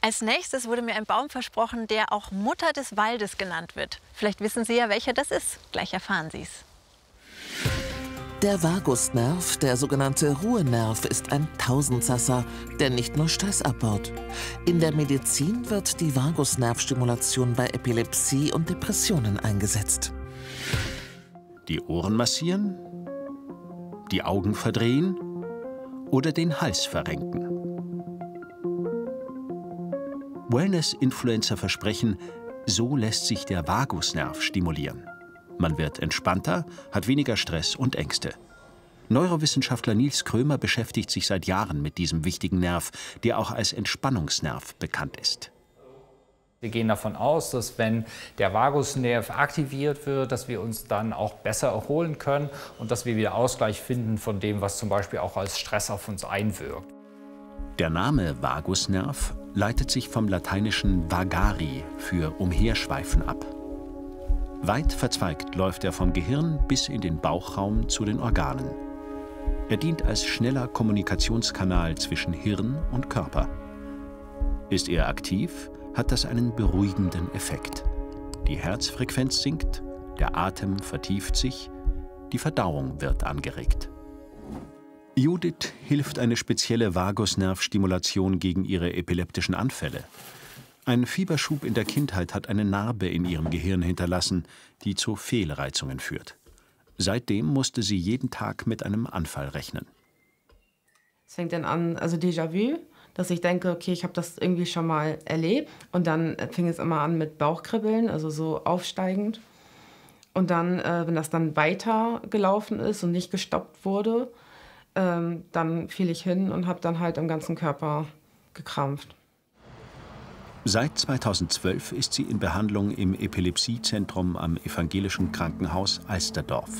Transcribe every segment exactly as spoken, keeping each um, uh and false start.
Als nächstes wurde mir ein Baum versprochen, der auch Mutter des Waldes genannt wird. Vielleicht wissen Sie ja, welcher das ist. Gleich erfahren Sie es. Der Vagusnerv, der sogenannte Ruhenerv, ist ein Tausendsasser, der nicht nur Stress abbaut. In der Medizin wird die Vagusnervstimulation bei Epilepsie und Depressionen eingesetzt. Die Ohren massieren, die Augen verdrehen oder den Hals verrenken. Wellness-Influencer versprechen, so lässt sich der Vagusnerv stimulieren. Man wird entspannter, hat weniger Stress und Ängste. Neurowissenschaftler Nils Krömer beschäftigt sich seit Jahren mit diesem wichtigen Nerv, der auch als Entspannungsnerv bekannt ist. Wir gehen davon aus, dass wenn der Vagusnerv aktiviert wird, dass wir uns dann auch besser erholen können und dass wir wieder Ausgleich finden von dem, was zum Beispiel auch als Stress auf uns einwirkt. Der Name Vagusnerv leitet sich vom lateinischen vagari für umherschweifen ab. Weit verzweigt läuft er vom Gehirn bis in den Bauchraum zu den Organen. Er dient als schneller Kommunikationskanal zwischen Hirn und Körper. Ist er aktiv, hat das einen beruhigenden Effekt. Die Herzfrequenz sinkt, der Atem vertieft sich, die Verdauung wird angeregt. Judith hilft eine spezielle Vagusnervstimulation gegen ihre epileptischen Anfälle. Ein Fieberschub in der Kindheit hat eine Narbe in ihrem Gehirn hinterlassen, die zu Fehlreizungen führt. Seitdem musste sie jeden Tag mit einem Anfall rechnen. Es fängt dann an, also Déjà-vu, dass ich denke, okay, ich habe das irgendwie schon mal erlebt. Und dann fing es immer an mit Bauchkribbeln, also so aufsteigend. Und dann, äh, wenn das dann weiter gelaufen ist und nicht gestoppt wurde, ähm, dann fiel ich hin und habe dann halt im ganzen Körper gekrampft. Seit zweitausendzwölf ist sie in Behandlung im Epilepsiezentrum am Evangelischen Krankenhaus Alsterdorf.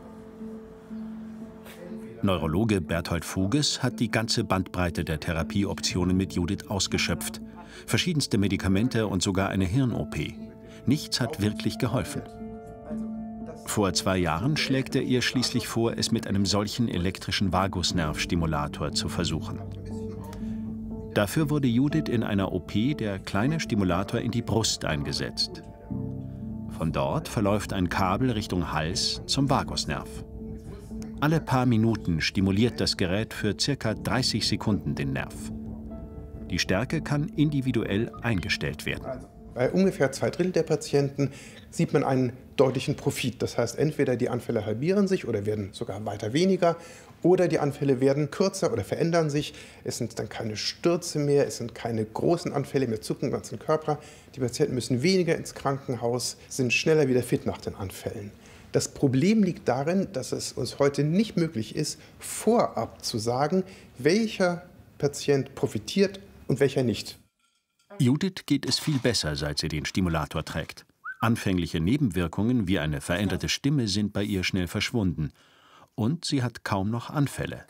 Neurologe Berthold Voges hat die ganze Bandbreite der Therapieoptionen mit Judith ausgeschöpft. Verschiedenste Medikamente und sogar eine Hirn-O P. Nichts hat wirklich geholfen. Vor zwei Jahren schlägt er ihr schließlich vor, es mit einem solchen elektrischen Vagusnervstimulator zu versuchen. Dafür wurde Judith in einer O P der kleine Stimulator in die Brust eingesetzt. Von dort verläuft ein Kabel Richtung Hals zum Vagusnerv. Alle paar Minuten stimuliert das Gerät für circa dreißig Sekunden den Nerv. Die Stärke kann individuell eingestellt werden. Bei ungefähr zwei Drittel der Patienten sieht man einen deutlichen Profit. Das heißt, entweder die Anfälle halbieren sich oder werden sogar weiter weniger, oder die Anfälle werden kürzer oder verändern sich. Es sind dann keine Stürze mehr, es sind keine großen Anfälle mehr, zucken im ganzen Körper. Die Patienten müssen weniger ins Krankenhaus, sind schneller wieder fit nach den Anfällen. Das Problem liegt darin, dass es uns heute nicht möglich ist, vorab zu sagen, welcher Patient profitiert und welcher nicht. Judith geht es viel besser, seit sie den Stimulator trägt. Anfängliche Nebenwirkungen wie eine veränderte Stimme sind bei ihr schnell verschwunden. Und sie hat kaum noch Anfälle.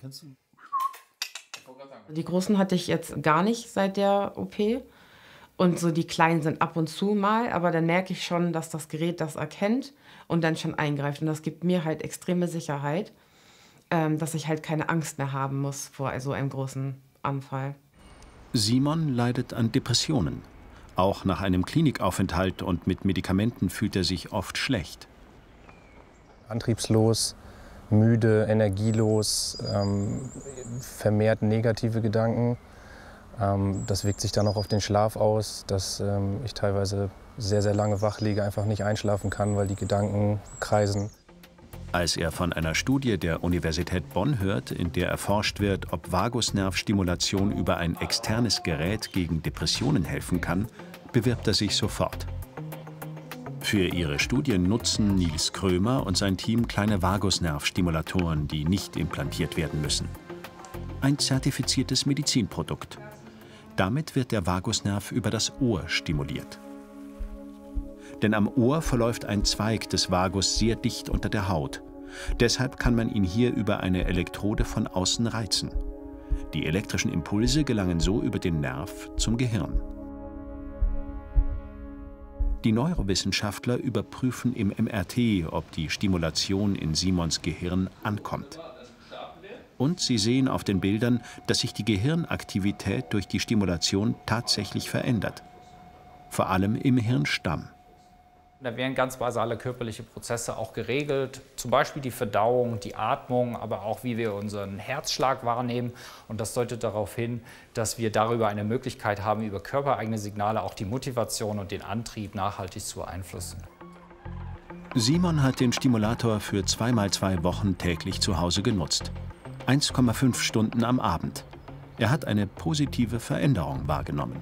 Die großen hatte ich jetzt gar nicht seit der O P. Und so die kleinen sind ab und zu mal. Aber dann merke ich schon, dass das Gerät das erkennt und dann schon eingreift. Und das gibt mir halt extreme Sicherheit, ähm, dass ich halt keine Angst mehr haben muss vor so einem großen Anfall. Simon leidet an Depressionen. Auch nach einem Klinikaufenthalt und mit Medikamenten fühlt er sich oft schlecht. Antriebslos, müde, energielos, ähm, vermehrt negative Gedanken. Ähm, das wirkt sich dann auch auf den Schlaf aus, dass ähm, ich teilweise sehr, sehr lange wach liege, einfach nicht einschlafen kann, weil die Gedanken kreisen. Als er von einer Studie der Universität Bonn hört, in der erforscht wird, ob Vagusnervstimulation über ein externes Gerät gegen Depressionen helfen kann, bewirbt er sich sofort. Für ihre Studien nutzen Nils Krömer und sein Team kleine Vagusnervstimulatoren, die nicht implantiert werden müssen. Ein zertifiziertes Medizinprodukt. Damit wird der Vagusnerv über das Ohr stimuliert. Denn am Ohr verläuft ein Zweig des Vagus sehr dicht unter der Haut. Deshalb kann man ihn hier über eine Elektrode von außen reizen. Die elektrischen Impulse gelangen so über den Nerv zum Gehirn. Die Neurowissenschaftler überprüfen im M R T, ob die Stimulation in Simons Gehirn ankommt. Und sie sehen auf den Bildern, dass sich die Gehirnaktivität durch die Stimulation tatsächlich verändert. Vor allem im Hirnstamm. Da werden ganz basale körperliche Prozesse auch geregelt, zum Beispiel die Verdauung, die Atmung, aber auch wie wir unseren Herzschlag wahrnehmen. Und das deutet darauf hin, dass wir darüber eine Möglichkeit haben, über körpereigene Signale auch die Motivation und den Antrieb nachhaltig zu beeinflussen. Simon hat den Stimulator für zweimal zwei Wochen täglich zu Hause genutzt. eins Komma fünf Stunden am Abend. Er hat eine positive Veränderung wahrgenommen.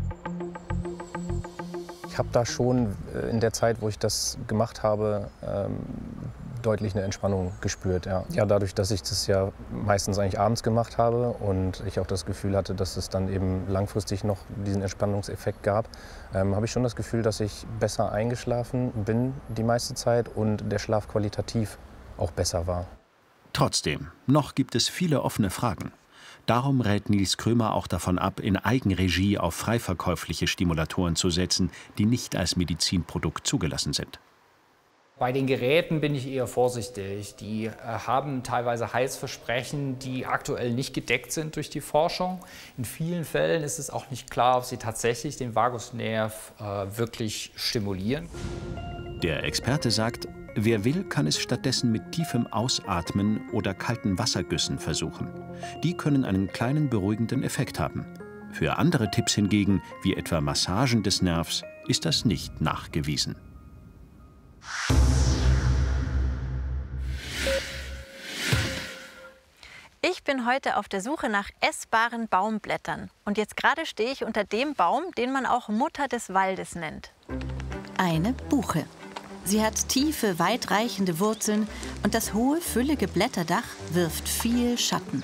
Ich habe da schon in der Zeit, wo ich das gemacht habe, ähm, deutlich eine Entspannung gespürt. Ja. ja, dadurch, dass ich das ja meistens eigentlich abends gemacht habe und ich auch das Gefühl hatte, dass es dann eben langfristig noch diesen Entspannungseffekt gab, ähm, habe ich schon das Gefühl, dass ich besser eingeschlafen bin die meiste Zeit und der Schlaf qualitativ auch besser war. Trotzdem, noch gibt es viele offene Fragen. Darum rät Nils Krömer auch davon ab, in Eigenregie auf freiverkäufliche Stimulatoren zu setzen, die nicht als Medizinprodukt zugelassen sind. Bei den Geräten bin ich eher vorsichtig. Die äh, haben teilweise Heilsversprechen, die aktuell nicht gedeckt sind durch die Forschung. In vielen Fällen ist es auch nicht klar, ob sie tatsächlich den Vagusnerv äh, wirklich stimulieren. Der Experte sagt, wer will, kann es stattdessen mit tiefem Ausatmen oder kalten Wassergüssen versuchen. Die können einen kleinen beruhigenden Effekt haben. Für andere Tipps hingegen, wie etwa Massagen des Nervs, ist das nicht nachgewiesen. Ich bin heute auf der Suche nach essbaren Baumblättern. Und jetzt gerade stehe ich unter dem Baum, den man auch Mutter des Waldes nennt. Eine Buche. Sie hat tiefe, weitreichende Wurzeln und das hohe, füllige Blätterdach wirft viel Schatten.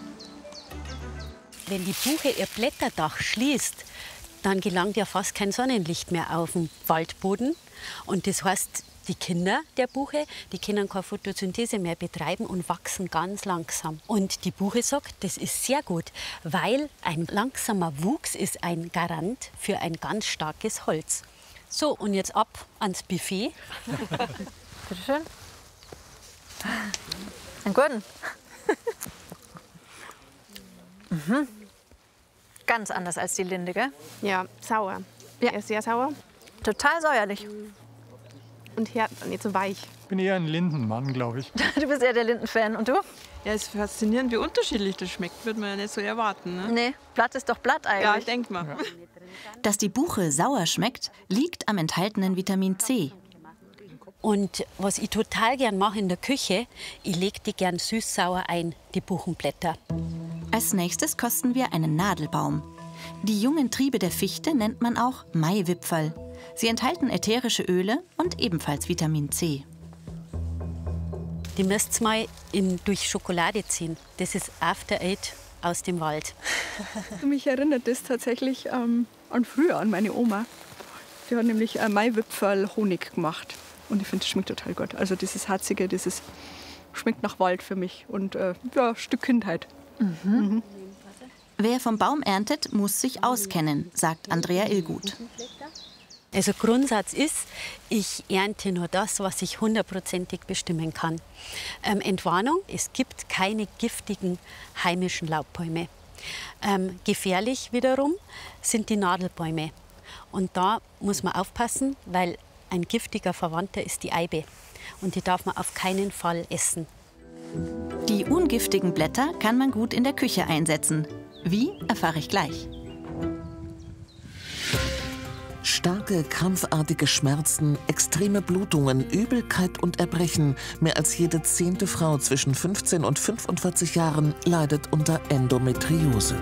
Wenn die Buche ihr Blätterdach schließt, dann gelangt ja fast kein Sonnenlicht mehr auf den Waldboden. Und das heißt, die Kinder der Buche, die können keine Photosynthese mehr betreiben und wachsen ganz langsam. Und die Buche sagt, das ist sehr gut, weil ein langsamer Wuchs ist ein Garant für ein ganz starkes Holz. So, und jetzt ab ans Buffet. Bitte schön. Einen guten. Mhm. Ganz anders als die Linde, gell? Ja, sauer. Ja. Er ist sehr sauer. Total säuerlich. Und hart, nicht so weich. Ich bin eher ein Lindenmann, glaube ich. Du bist eher der Lindenfan. Und du? Ja, es ist faszinierend, wie unterschiedlich das schmeckt. Würde man ja nicht so erwarten. Ne? Nee, Blatt ist doch Blatt eigentlich. Ja, ich denke mal. Ja. Dass die Buche sauer schmeckt, liegt am enthaltenen Vitamin C. Und was ich total gern mache in der Küche, ich lege die gern süß-sauer ein, die Buchenblätter. Als nächstes kosten wir einen Nadelbaum. Die jungen Triebe der Fichte nennt man auch Maiwipferl. Sie enthalten ätherische Öle und ebenfalls Vitamin C. Die müsst ihr mal in, durch Schokolade ziehen. Das ist After Eight aus dem Wald. Mich erinnert das tatsächlich ähm, an früher, an meine Oma. Die hat nämlich äh, Maiwipferl Honig gemacht. Und ich finde, das schmeckt total gut. Also dieses Harzige, dieses schmeckt nach Wald für mich. Und äh, ja, ein Stück Kindheit. Mhm. Mhm. Wer vom Baum erntet, muss sich auskennen, sagt Andrea Illgut. Also Grundsatz ist, ich ernte nur das, was ich hundertprozentig bestimmen kann. Ähm, Entwarnung, es gibt keine giftigen heimischen Laubbäume. Ähm, gefährlich wiederum sind die Nadelbäume. Und da muss man aufpassen, weil ein giftiger Verwandter ist die Eibe. Und die darf man auf keinen Fall essen. Die ungiftigen Blätter kann man gut in der Küche einsetzen. Wie, erfahre ich gleich. Starke, krampfartige Schmerzen, extreme Blutungen, Übelkeit und Erbrechen. Mehr als jede zehnte Frau zwischen fünfzehn und fünfundvierzig Jahren leidet unter Endometriose.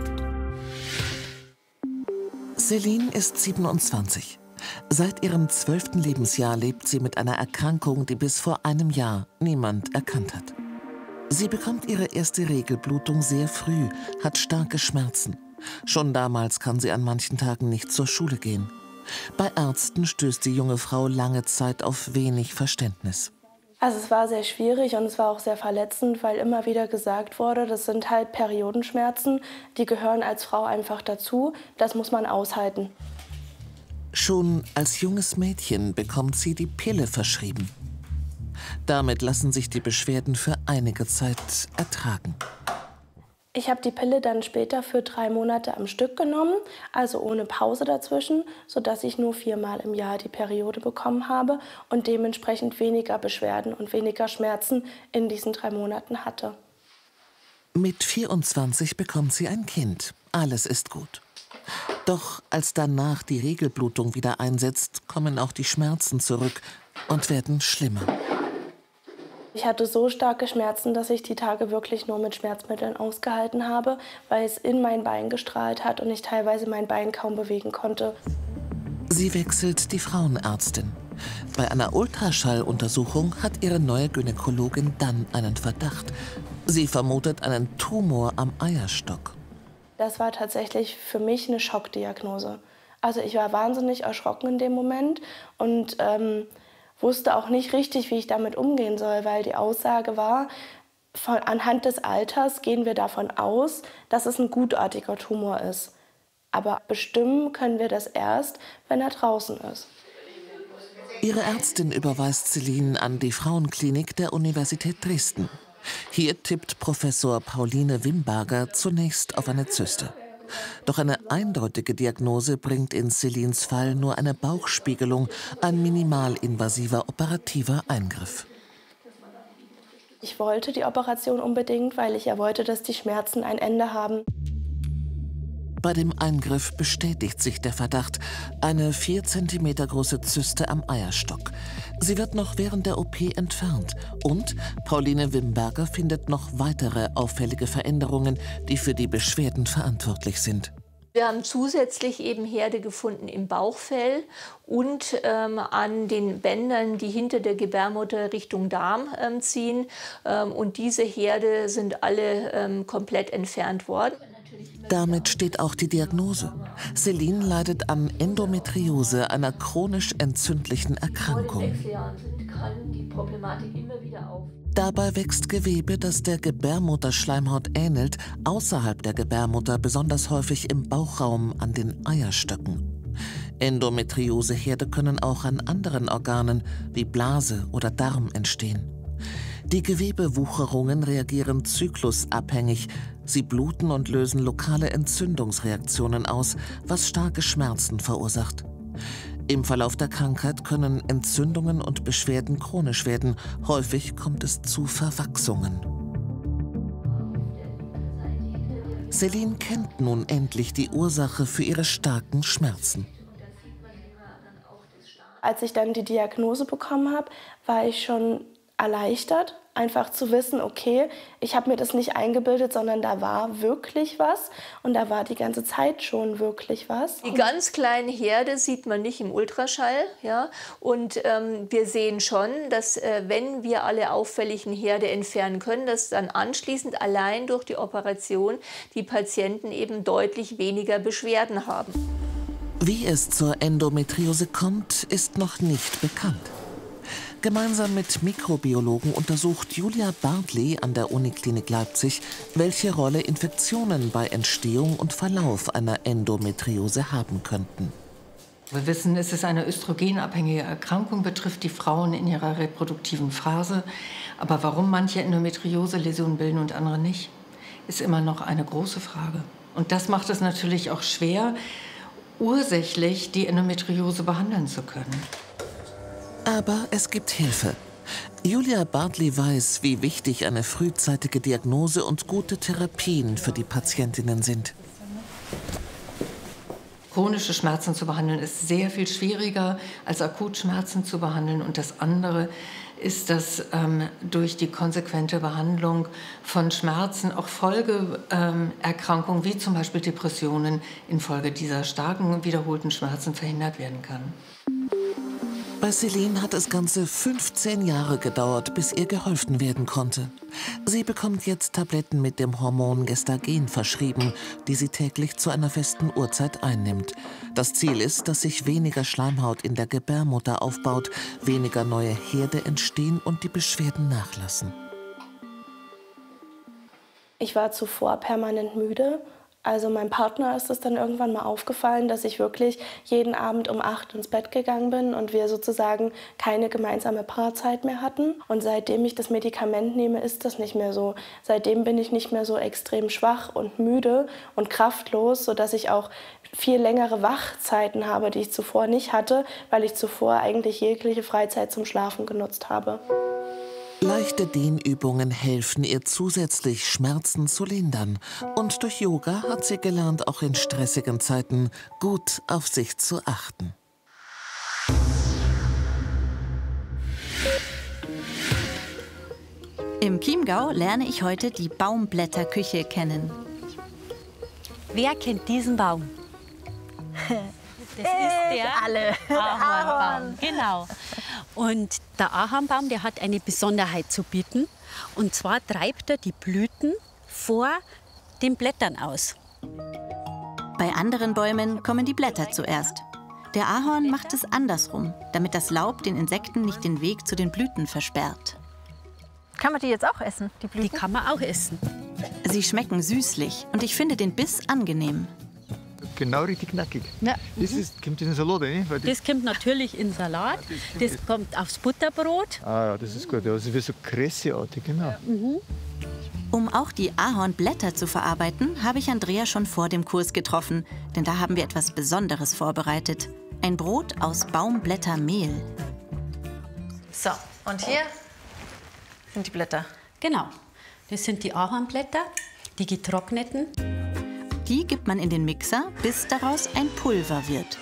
Celine ist siebenundzwanzig. Seit ihrem zwölften Lebensjahr lebt sie mit einer Erkrankung, die bis vor einem Jahr niemand erkannt hat. Sie bekommt ihre erste Regelblutung sehr früh, hat starke Schmerzen. Schon damals kann sie an manchen Tagen nicht zur Schule gehen. Bei Ärzten stößt die junge Frau lange Zeit auf wenig Verständnis. Also es war sehr schwierig und es war auch sehr verletzend, weil immer wieder gesagt wurde, das sind halt Periodenschmerzen, die gehören als Frau einfach dazu, das muss man aushalten. Schon als junges Mädchen bekommt sie die Pille verschrieben. Damit lassen sich die Beschwerden für einige Zeit ertragen. Ich habe die Pille dann später für drei Monate am Stück genommen, also ohne Pause dazwischen, sodass ich nur viermal im Jahr die Periode bekommen habe und dementsprechend weniger Beschwerden und weniger Schmerzen in diesen drei Monaten hatte. Mit vierundzwanzig bekommt sie ein Kind. Alles ist gut. Doch als danach die Regelblutung wieder einsetzt, kommen auch die Schmerzen zurück und werden schlimmer. Ich hatte so starke Schmerzen, dass ich die Tage wirklich nur mit Schmerzmitteln ausgehalten habe, weil es in mein Bein gestrahlt hat und ich teilweise mein Bein kaum bewegen konnte. Sie wechselt die Frauenärztin. Bei einer Ultraschalluntersuchung hat ihre neue Gynäkologin dann einen Verdacht. Sie vermutet einen Tumor am Eierstock. Das war tatsächlich für mich eine Schockdiagnose. Also ich war wahnsinnig erschrocken in dem Moment und ähm, wusste auch nicht richtig, wie ich damit umgehen soll, weil die Aussage war, von, anhand des Alters gehen wir davon aus, dass es ein gutartiger Tumor ist. Aber bestimmen können wir das erst, wenn er draußen ist. Ihre Ärztin überweist Celine an die Frauenklinik der Universität Dresden. Hier tippt Professor Pauline Wimberger zunächst auf eine Zyste. Doch eine eindeutige Diagnose bringt in Celines Fall nur eine Bauchspiegelung, ein minimalinvasiver operativer Eingriff. Ich wollte die Operation unbedingt, weil ich ja wollte, dass die Schmerzen ein Ende haben. Bei dem Eingriff bestätigt sich der Verdacht, eine vier Zentimeter große Zyste am Eierstock. Sie wird noch während der O P entfernt und Pauline Wimberger findet noch weitere auffällige Veränderungen, die für die Beschwerden verantwortlich sind. Wir haben zusätzlich eben Herde gefunden im Bauchfell und ähm, an den Bändern, die hinter der Gebärmutter Richtung Darm ähm, ziehen. Ähm, und diese Herde sind alle ähm, komplett entfernt worden. Damit steht auch die Diagnose. Celine leidet an Endometriose, einer chronisch entzündlichen Erkrankung. Dabei wächst Gewebe, das der Gebärmutterschleimhaut ähnelt, außerhalb der Gebärmutter, besonders häufig im Bauchraum an den Eierstöcken. Endometrioseherde können auch an anderen Organen wie Blase oder Darm entstehen. Die Gewebewucherungen reagieren zyklusabhängig. Sie bluten und lösen lokale Entzündungsreaktionen aus, was starke Schmerzen verursacht. Im Verlauf der Krankheit können Entzündungen und Beschwerden chronisch werden. Häufig kommt es zu Verwachsungen. Celine kennt nun endlich die Ursache für ihre starken Schmerzen. Als ich dann die Diagnose bekommen habe, war ich schon erleichtert, einfach zu wissen, okay, ich habe mir das nicht eingebildet, sondern da war wirklich was und da war die ganze Zeit schon wirklich was. Die ganz kleine Herde sieht man nicht im Ultraschall, ja, und ähm, wir sehen schon, dass äh, wenn wir alle auffälligen Herde entfernen können, dass dann anschließend allein durch die Operation die Patienten eben deutlich weniger Beschwerden haben. Wie es zur Endometriose kommt, ist noch nicht bekannt. Gemeinsam mit Mikrobiologen untersucht Julia Bartley an der Uniklinik Leipzig, welche Rolle Infektionen bei Entstehung und Verlauf einer Endometriose haben könnten. Wir wissen, es ist eine östrogenabhängige Erkrankung, betrifft die Frauen in ihrer reproduktiven Phase. Aber warum manche Endometriose-Läsionen bilden und andere nicht, ist immer noch eine große Frage. Und das macht es natürlich auch schwer, ursächlich die Endometriose behandeln zu können. Aber es gibt Hilfe. Julia Bartley weiß, wie wichtig eine frühzeitige Diagnose und gute Therapien für die Patientinnen sind. Chronische Schmerzen zu behandeln ist sehr viel schwieriger als Akutschmerzen zu behandeln. Und das andere ist, dass ähm, durch die konsequente Behandlung von Schmerzen auch Folgeerkrankungen, ähm, wie zum Beispiel Depressionen, infolge dieser starken wiederholten Schmerzen verhindert werden kann. Bei Celine hat es ganze fünfzehn Jahre gedauert, bis ihr geholfen werden konnte. Sie bekommt jetzt Tabletten mit dem Hormon Gestagen verschrieben, die sie täglich zu einer festen Uhrzeit einnimmt. Das Ziel ist, dass sich weniger Schleimhaut in der Gebärmutter aufbaut, weniger neue Herde entstehen und die Beschwerden nachlassen. Ich war zuvor permanent müde. Also meinem Partner ist es dann irgendwann mal aufgefallen, dass ich wirklich jeden Abend um acht ins Bett gegangen bin und wir sozusagen keine gemeinsame Paarzeit mehr hatten. Und seitdem ich das Medikament nehme, ist das nicht mehr so. Seitdem bin ich nicht mehr so extrem schwach und müde und kraftlos, sodass ich auch viel längere Wachzeiten habe, die ich zuvor nicht hatte, weil ich zuvor eigentlich jegliche Freizeit zum Schlafen genutzt habe. Leichte Dehnübungen helfen ihr zusätzlich, Schmerzen zu lindern. Und durch Yoga hat sie gelernt, auch in stressigen Zeiten gut auf sich zu achten. Im Chiemgau lerne ich heute die Baumblätterküche kennen. Wer kennt diesen Baum? Das ist der alle. Ahornbaum. Genau. Und der Ahornbaum, der hat eine Besonderheit zu bieten. Und zwar treibt er die Blüten vor den Blättern aus. Bei anderen Bäumen kommen die Blätter zuerst. Der Ahorn macht es andersrum, damit das Laub den Insekten nicht den Weg zu den Blüten versperrt. Kann man die jetzt auch essen, die Blüten? Die kann man auch essen. Sie schmecken süßlich und ich finde den Biss angenehm. Genau richtig knackig. Ja. Das ist, kommt in den Salat rein? Weil Das kommt natürlich in Salat, das kommt aufs Butterbrot. Ah ja, das ist gut. Ja, das ist wie so Kresseartig, genau. Mhm. Um auch die Ahornblätter zu verarbeiten, habe ich Andrea schon vor dem Kurs getroffen. Denn da haben wir etwas Besonderes vorbereitet. Ein Brot aus Baumblättermehl. So, und hier sind die Blätter. Genau, das sind die Ahornblätter, die getrockneten. Die gibt man in den Mixer, bis daraus ein Pulver wird.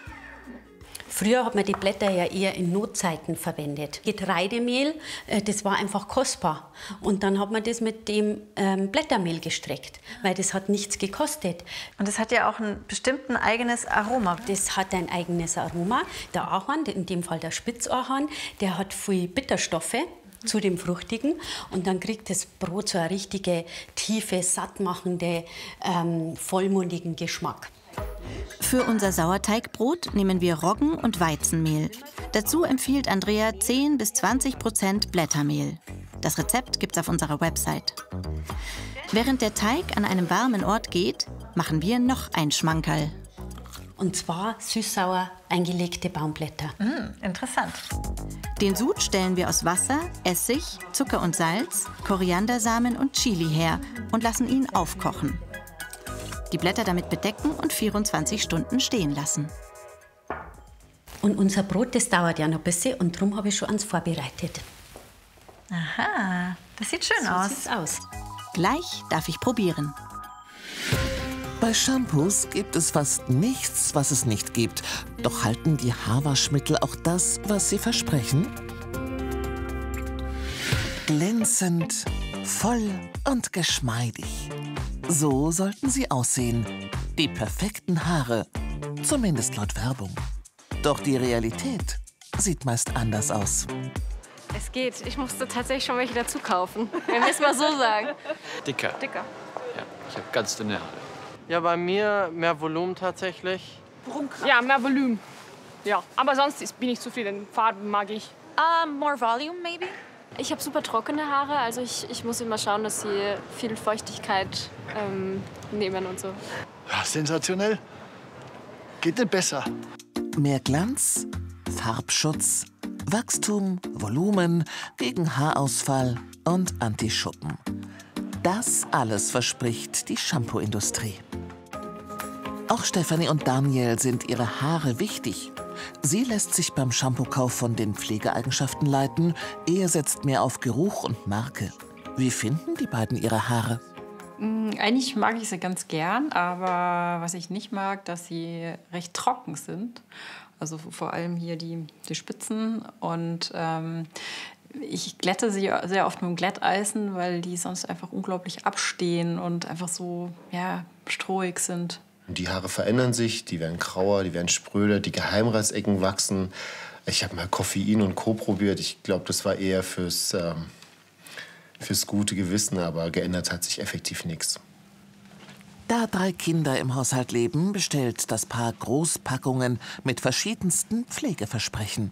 Früher hat man die Blätter ja eher in Notzeiten verwendet. Getreidemehl, äh, das war einfach kostbar. Und dann hat man das mit dem ähm, Blättermehl gestreckt, weil das hat nichts gekostet. Und das hat ja auch ein bestimmtes eigenes Aroma. Das hat ein eigenes Aroma. Der Ahorn, in dem Fall der Spitzahorn, der hat viel Bitterstoffe zu dem Fruchtigen. Und dann kriegt das Brot so eine richtige, tiefe, sattmachende, ähm, vollmundigen Geschmack. Für unser Sauerteigbrot nehmen wir Roggen- und Weizenmehl. Dazu empfiehlt Andrea zehn bis zwanzig Prozent Blättermehl. Das Rezept gibt's auf unserer Website. Während der Teig an einem warmen Ort geht, machen wir noch ein Schmankerl. Und zwar süß-sauer eingelegte Baumblätter. Mm, interessant. Den Sud stellen wir aus Wasser, Essig, Zucker und Salz, Koriandersamen und Chili her und lassen ihn aufkochen. Die Blätter damit bedecken und vierundzwanzig Stunden stehen lassen. Und unser Brot, das dauert ja noch ein bisschen und darum habe ich schon eins vorbereitet. Aha, das sieht schön so aus. Sieht's aus. Gleich darf ich probieren. Bei Shampoos gibt es fast nichts, was es nicht gibt. Doch halten die Haarwaschmittel auch das, was sie versprechen? Glänzend, voll und geschmeidig. So sollten sie aussehen. Die perfekten Haare, zumindest laut Werbung. Doch die Realität sieht meist anders aus. Es geht. Ich musste tatsächlich schon welche dazu kaufen. Wir müssen mal so sagen. Dicker. Dicker. Ja, ich habe ganz dünne Haare. Ja, bei mir mehr Volumen tatsächlich. Ja, mehr Volumen. Ja, aber sonst ist- bin ich zufrieden. Farben mag ich. Um, more volume, maybe? Ich habe super trockene Haare, also ich, ich muss immer schauen, dass sie viel Feuchtigkeit ähm, nehmen und so. Ja, sensationell. Geht nicht besser. Mehr Glanz, Farbschutz, Wachstum, Volumen gegen Haarausfall und Antischuppen. Das alles verspricht die Shampoo-Industrie. Auch Stefanie und Daniel sind ihre Haare wichtig. Sie lässt sich beim Shampoo-Kauf von den Pflegeeigenschaften leiten. Er setzt mehr auf Geruch und Marke. Wie finden die beiden ihre Haare? Mm, Eigentlich mag ich sie ganz gern, aber was ich nicht mag, dass sie recht trocken sind. Also vor allem hier die, die Spitzen. Und ähm, ich glätte sie sehr oft mit dem Glätteisen, weil die sonst einfach unglaublich abstehen und einfach so ja, strohig sind. Die Haare verändern sich, die werden grauer, die werden spröder, die Geheimratsecken wachsen. Ich habe mal Koffein und Co. probiert. Ich glaube, das war eher fürs, ähm, fürs gute Gewissen, aber geändert hat sich effektiv nichts. Da drei Kinder im Haushalt leben, bestellt das Paar Großpackungen mit verschiedensten Pflegeversprechen.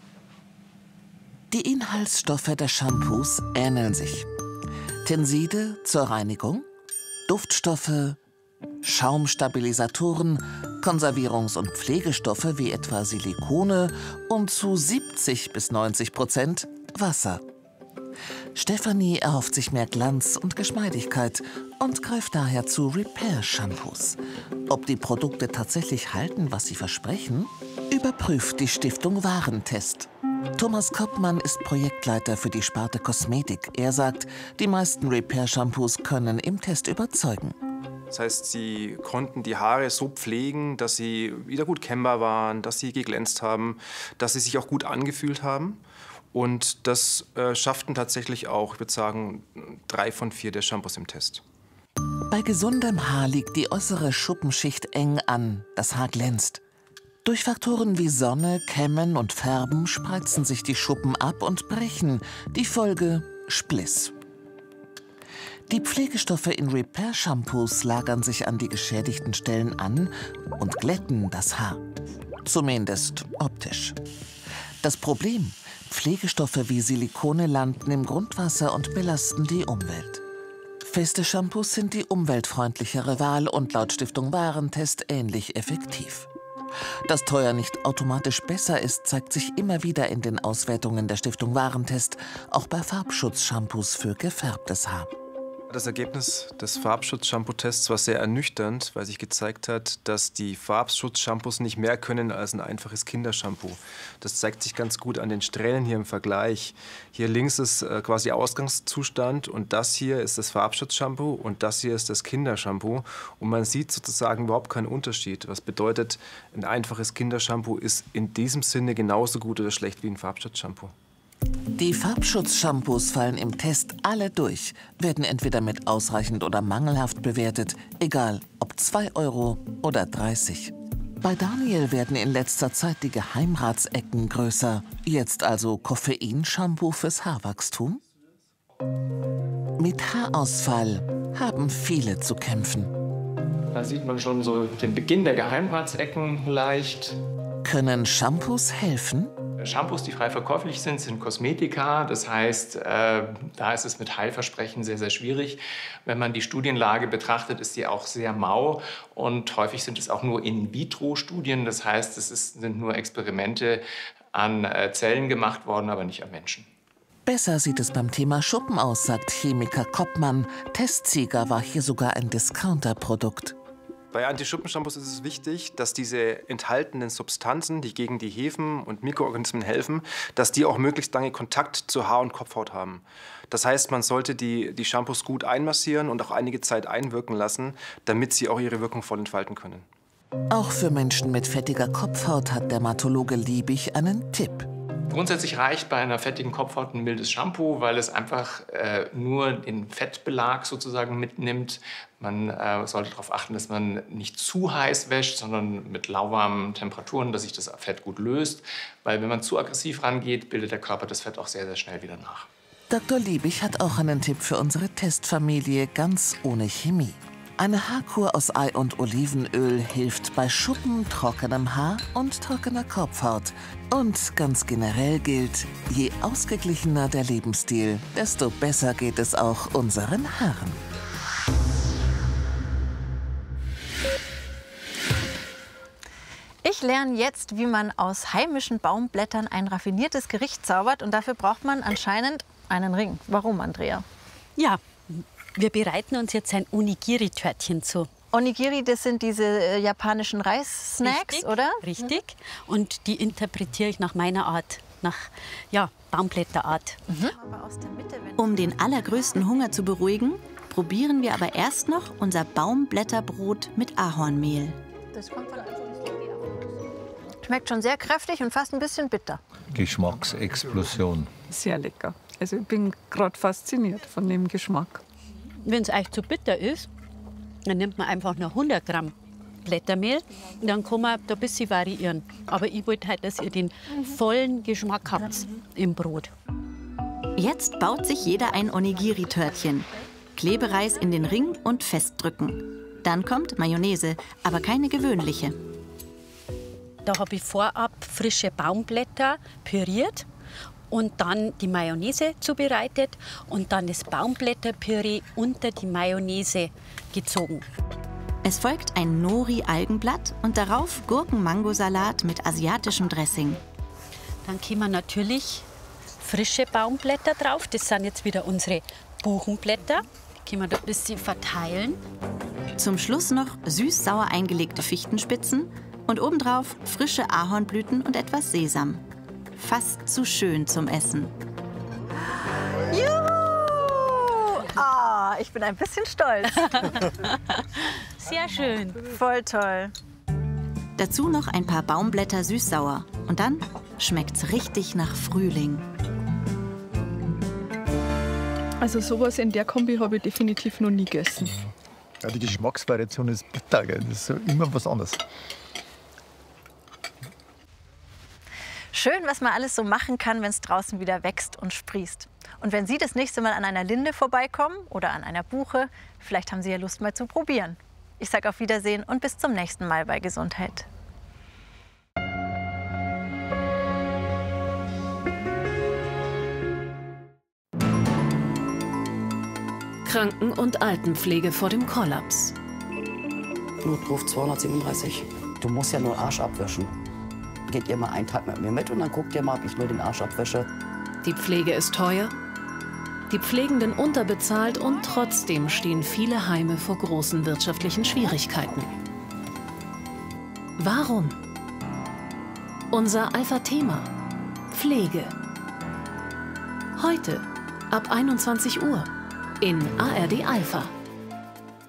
Die Inhaltsstoffe der Shampoos ähneln sich. Tenside zur Reinigung, Duftstoffe, Schaumstabilisatoren, Konservierungs- und Pflegestoffe wie etwa Silikone und zu siebzig bis neunzig Prozent Wasser. Stefanie erhofft sich mehr Glanz und Geschmeidigkeit und greift daher zu Repair-Shampoos. Ob die Produkte tatsächlich halten, was sie versprechen, überprüft die Stiftung Warentest. Thomas Koppmann ist Projektleiter für die Sparte Kosmetik. Er sagt, die meisten Repair-Shampoos können im Test überzeugen. Das heißt, sie konnten die Haare so pflegen, dass sie wieder gut kämmbar waren, dass sie geglänzt haben, dass sie sich auch gut angefühlt haben. Und das äh, schafften tatsächlich auch, ich würde sagen, drei von vier der Shampoos im Test. Bei gesundem Haar liegt die äußere Schuppenschicht eng an, das Haar glänzt. Durch Faktoren wie Sonne, Kämmen und Färben spreizen sich die Schuppen ab und brechen. Die Folge: Spliss. Die Pflegestoffe in Repair-Shampoos lagern sich an die geschädigten Stellen an und glätten das Haar. Zumindest optisch. Das Problem: Pflegestoffe wie Silikone landen im Grundwasser und belasten die Umwelt. Feste Shampoos sind die umweltfreundlichere Wahl und laut Stiftung Warentest ähnlich effektiv. Dass teuer nicht automatisch besser ist, zeigt sich immer wieder in den Auswertungen der Stiftung Warentest, auch bei Farbschutz-Shampoos für gefärbtes Haar. Das Ergebnis des Farbschutz-Shampoo-Tests war sehr ernüchternd, weil sich gezeigt hat, dass die Farbschutz-Shampoos nicht mehr können als ein einfaches Kindershampoo. Das zeigt sich ganz gut an den Strähnen hier im Vergleich. Hier links ist äh, quasi Ausgangszustand und das hier ist das Farbschutz-Shampoo und das hier ist das Kindershampoo. Und man sieht sozusagen überhaupt keinen Unterschied. Was bedeutet, ein einfaches Kindershampoo ist in diesem Sinne genauso gut oder schlecht wie ein Farbschutz-Shampoo. Die Farbschutz-Shampoos fallen im Test alle durch, werden entweder mit ausreichend oder mangelhaft bewertet, egal ob zwei Euro oder dreißig. Bei Daniel werden in letzter Zeit die Geheimratsecken größer. Jetzt also Koffein-Shampoo fürs Haarwachstum? Mit Haarausfall haben viele zu kämpfen. Da sieht man schon so den Beginn der Geheimratsecken leicht. Können Shampoos helfen? Shampoos, die frei verkäuflich sind, sind Kosmetika. Das heißt, äh, da ist es mit Heilversprechen sehr, sehr schwierig. Wenn man die Studienlage betrachtet, ist sie auch sehr mau. Und häufig sind es auch nur In-vitro-Studien. Das heißt, es ist, sind nur Experimente an äh, Zellen gemacht worden, aber nicht an Menschen. Besser sieht es beim Thema Schuppen aus, sagt Chemiker Koppmann. Testsieger war hier sogar ein Discounter-Produkt. Bei Anti-Schuppen-Shampoos ist es wichtig, dass diese enthaltenen Substanzen, die gegen die Hefen und Mikroorganismen helfen, dass die auch möglichst lange Kontakt zur Haar- und Kopfhaut haben. Das heißt, man sollte die, die Shampoos gut einmassieren und auch einige Zeit einwirken lassen, damit sie auch ihre Wirkung voll entfalten können. Auch für Menschen mit fettiger Kopfhaut hat Dermatologe Liebig einen Tipp. Grundsätzlich reicht bei einer fettigen Kopfhaut ein mildes Shampoo, weil es einfach äh, nur den Fettbelag sozusagen mitnimmt. Man äh, sollte darauf achten, dass man nicht zu heiß wäscht, sondern mit lauwarmen Temperaturen, dass sich das Fett gut löst. Weil wenn man zu aggressiv rangeht, bildet der Körper das Fett auch sehr, sehr schnell wieder nach. Doktor Liebig hat auch einen Tipp für unsere Testfamilie, ganz ohne Chemie. Eine Haarkur aus Ei- und Olivenöl hilft bei Schuppen, trockenem Haar und trockener Kopfhaut. Und ganz generell gilt, je ausgeglichener der Lebensstil, desto besser geht es auch unseren Haaren. Ich lerne jetzt, wie man aus heimischen Baumblättern ein raffiniertes Gericht zaubert. Und dafür braucht man anscheinend einen Ring. Warum, Andrea? Ja, wir bereiten uns jetzt ein Onigiri-Törtchen zu. Onigiri, das sind diese äh, japanischen Reissnacks, Richtig, oder? Richtig. Und die interpretiere ich nach meiner Art, nach ja, Baumblätterart. Mhm. Um den allergrößten Hunger zu beruhigen, probieren wir aber erst noch unser Baumblätterbrot mit Ahornmehl. Das kommt von Schmeckt schon sehr kräftig und fast ein bisschen bitter. Geschmacksexplosion. Sehr lecker. Also ich bin gerade fasziniert von dem Geschmack. Wenn es euch zu bitter ist, dann nimmt man einfach noch hundert Gramm Blättermehl. Dann kann man da ein bisschen variieren. Aber ich wollte halt, dass ihr den vollen Geschmack habt im Brot. Jetzt baut sich jeder ein Onigiri-Törtchen. Klebereis in den Ring und festdrücken. Dann kommt Mayonnaise, aber keine gewöhnliche. Da habe ich vorab frische Baumblätter püriert und dann die Mayonnaise zubereitet und dann das Baumblätterpüree unter die Mayonnaise gezogen. Es folgt ein Nori-Algenblatt und darauf Gurken-Mangosalat mit asiatischem Dressing. Dann kommen natürlich frische Baumblätter drauf. Das sind jetzt wieder unsere Buchenblätter. Die können wir da ein bisschen verteilen. Zum Schluss noch süß-sauer eingelegte Fichtenspitzen und obendrauf frische Ahornblüten und etwas Sesam. Fast zu schön zum Essen. Juhu! Ah, ich bin ein bisschen stolz. Sehr schön. Voll toll. Dazu noch ein paar Baumblätter süß-sauer. Und dann schmeckt's richtig nach Frühling. Also sowas in der Kombi habe ich definitiv noch nie gegessen. Ja, die Geschmacksvariation ist bitter, gell? Das ist immer was anderes. Schön, was man alles so machen kann, wenn es draußen wieder wächst und sprießt. Und wenn Sie das nächste Mal an einer Linde vorbeikommen oder an einer Buche, vielleicht haben Sie ja Lust mal zu probieren. Ich sage auf Wiedersehen und bis zum nächsten Mal bei Gesundheit. Kranken- und Altenpflege vor dem Kollaps. Notruf zweihundertsiebenunddreißig. Du musst ja nur Arsch abwischen. Geht ihr mal einen Tag mit mir mit und dann guckt ihr mal, ob ich nur den Arsch abwische. Die Pflege ist teuer, die Pflegenden unterbezahlt und trotzdem stehen viele Heime vor großen wirtschaftlichen Schwierigkeiten. Warum? Unser Alpha-Thema: Pflege. Heute ab einundzwanzig Uhr in A R D Alpha.